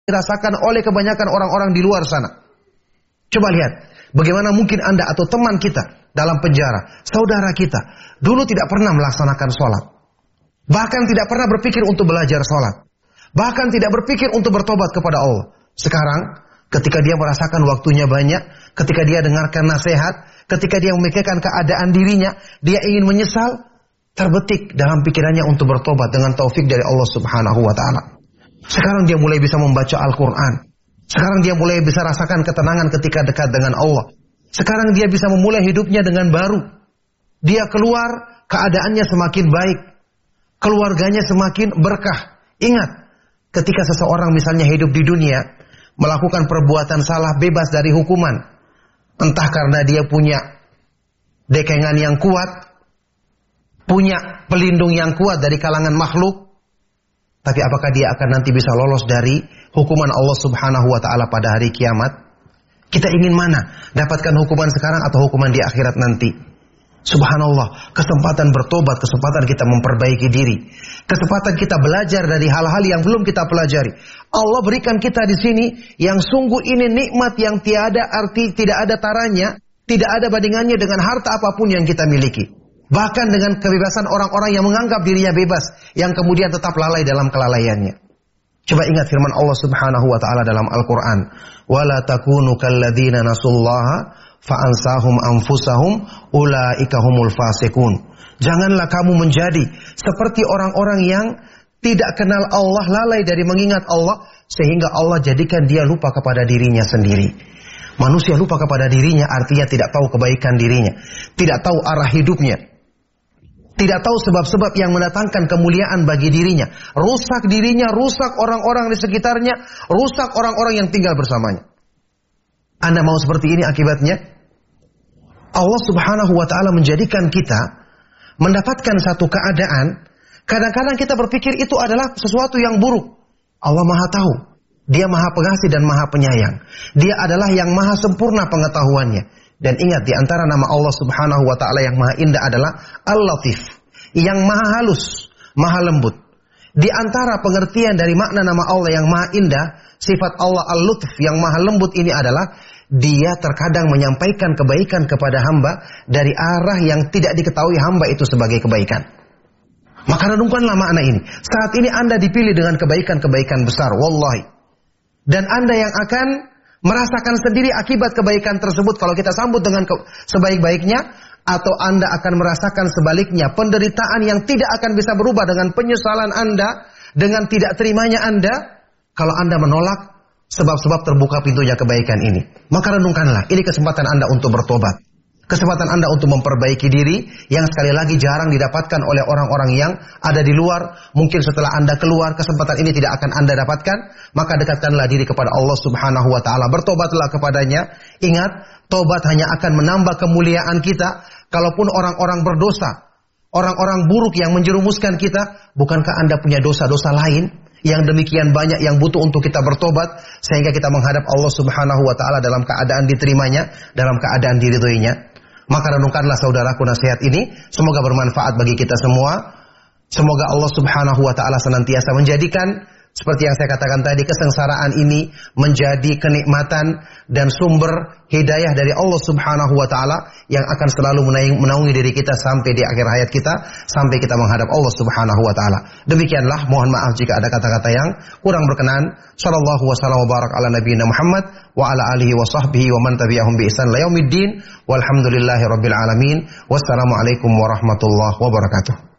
dirasakan oleh kebanyakan orang-orang di luar sana. Coba lihat, bagaimana mungkin Anda atau teman kita dalam penjara, saudara kita, dulu tidak pernah melaksanakan sholat. Bahkan tidak pernah berpikir untuk belajar sholat. Bahkan tidak berpikir untuk bertobat kepada Allah. Sekarang, ketika dia merasakan waktunya banyak, ketika dia dengarkan nasihat, ketika dia memikirkan keadaan dirinya, dia ingin menyesal, terbetik dalam pikirannya untuk bertobat dengan taufik dari Allah Subhanahu wa Ta'ala. Sekarang dia mulai bisa membaca Al-Quran. Sekarang dia mulai bisa rasakan ketenangan ketika dekat dengan Allah. Sekarang dia bisa memulai hidupnya dengan baru. Dia keluar, keadaannya semakin baik. Keluarganya semakin berkah. Ingat, ketika seseorang misalnya hidup di dunia, melakukan perbuatan salah bebas dari hukuman. Entah karena dia punya dekengan yang kuat, punya pelindung yang kuat dari kalangan makhluk. Tapi apakah dia akan nanti bisa lolos dari hukuman Allah Subhanahu wa Ta'ala pada hari kiamat? Kita ingin mana? Dapatkan hukuman sekarang atau hukuman di akhirat nanti? Subhanallah, kesempatan bertobat, kesempatan kita memperbaiki diri, kesempatan kita belajar dari hal-hal yang belum kita pelajari. Allah berikan kita di sini yang sungguh ini nikmat yang tiada arti, tidak ada taranya, tidak ada bandingannya dengan harta apapun yang kita miliki. Bahkan dengan kebebasan orang-orang yang menganggap dirinya bebas, yang kemudian tetap lalai dalam kelalaiannya. Coba ingat firman Allah Subhanahu wa Ta'ala dalam Al-Quran. وَلَا تَكُونُوا كَالَّذِينَ نَسُوا اللَّهَ فَأَنْسَاهُمْ أَنفُسَهُمْ أُولَٰئِكَ هُمُ الْفَاسِقُونَ. Janganlah kamu menjadi seperti orang-orang yang tidak kenal Allah, lalai dari mengingat Allah, sehingga Allah jadikan dia lupa kepada dirinya sendiri. Manusia lupa kepada dirinya artinya tidak tahu kebaikan dirinya, tidak tahu arah hidupnya, tidak tahu sebab-sebab yang mendatangkan kemuliaan bagi dirinya. Rusak dirinya, rusak orang-orang di sekitarnya, rusak orang-orang yang tinggal bersamanya. Anda mau seperti ini akibatnya? Allah Subhanahu wa Ta'ala menjadikan kita mendapatkan satu keadaan, kadang-kadang kita berpikir itu adalah sesuatu yang buruk. Allah Maha tahu. Dia Maha pengasih dan Maha penyayang. Dia adalah yang Maha sempurna pengetahuannya. Dan ingat, di antara nama Allah Subhanahu wa Ta'ala yang Maha Indah adalah Al-Latif, yang Maha halus, Maha lembut. Di antara pengertian dari makna nama Allah yang Maha Indah, sifat Allah Al-Lutf yang Maha lembut ini adalah Dia terkadang menyampaikan kebaikan kepada hamba dari arah yang tidak diketahui hamba itu sebagai kebaikan. Maka renungkanlah makna ini. Saat ini Anda dipilih dengan kebaikan-kebaikan besar, wallahi. Dan Anda yang akan merasakan sendiri akibat kebaikan tersebut kalau kita sambut dengan sebaik-baiknya, atau Anda akan merasakan sebaliknya, penderitaan yang tidak akan bisa berubah dengan penyesalan Anda, dengan tidak terimanya Anda, kalau Anda menolak sebab-sebab terbuka pintunya kebaikan ini. Maka renungkanlah, ini kesempatan Anda untuk bertobat. Kesempatan Anda untuk memperbaiki diri yang sekali lagi jarang didapatkan oleh orang-orang yang ada di luar. Mungkin setelah Anda keluar, kesempatan ini tidak akan Anda dapatkan. Maka dekatkanlah diri kepada Allah Subhanahu wa Ta'ala. Bertobatlah kepadanya. Ingat, tobat hanya akan menambah kemuliaan kita. Kalaupun orang-orang berdosa, orang-orang buruk yang menjerumuskan kita, bukankah Anda punya dosa-dosa lain yang demikian banyak yang butuh untuk kita bertobat sehingga kita menghadap Allah Subhanahu wa Ta'ala dalam keadaan diterimanya, dalam keadaan diridhoinya? Maka renungkanlah saudaraku nasihat ini, semoga bermanfaat bagi kita semua. Semoga Allah Subhanahu wa Ta'ala senantiasa menjadikan seperti yang saya katakan tadi, kesengsaraan ini menjadi kenikmatan dan sumber hidayah dari Allah Subhanahu wa Ta'ala yang akan selalu menaungi diri kita sampai di akhir hayat kita, sampai kita menghadap Allah Subhanahu wa Ta'ala. Demikianlah, mohon maaf jika ada kata-kata yang kurang berkenan. Sallallahu wasallam wa barak ala nabiyina Muhammad wa ala alihi wa sahbihi wa man tabi'ahum bi ihsan ila yaumiddin walhamdulillahi rabbil alamin. Wassalamualaikum warahmatullahi wabarakatuh.